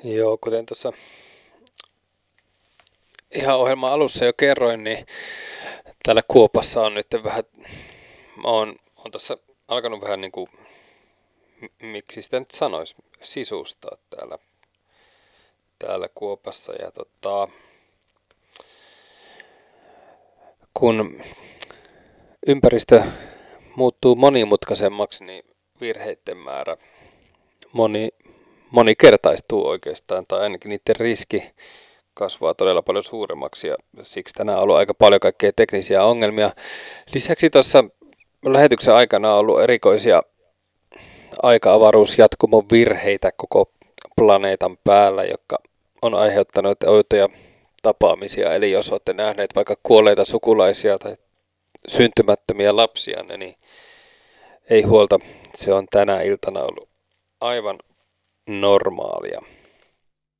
Joo, kuten tuossa ihan ohjelman alussa jo kerroin, niin täällä Kuopassa on nyt vähän, on tuossa alkanut vähän niin kuin, miksi sitä nyt sanoisi, sisustaa täällä Kuopassa. Ja kun ympäristö muuttuu monimutkaisemmaksi, niin virheiden määrä moni, monikertaistuu oikeastaan, tai ainakin niiden riski kasvaa todella paljon suuremmaksi, ja siksi tänään on ollut aika paljon kaikkea teknisiä ongelmia. Lisäksi tuossa lähetyksen aikana on ollut erikoisia aika-avaruusjatkumon virheitä koko planeetan päällä, jotka on aiheuttanut outoja tapaamisia. Eli jos olette nähneet vaikka kuolleita sukulaisia tai syntymättömiä lapsia, niin ei huolta, se on tänä iltana ollut aivan normaalia.